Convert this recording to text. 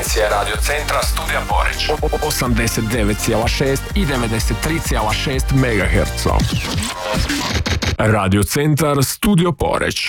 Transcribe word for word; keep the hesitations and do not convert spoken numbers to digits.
frekvencije Radio Centra Studija Poreć. osamdeset devet zarez šest i devedeset tri zarez šest megaherca. Radio Centar Studio Poreć.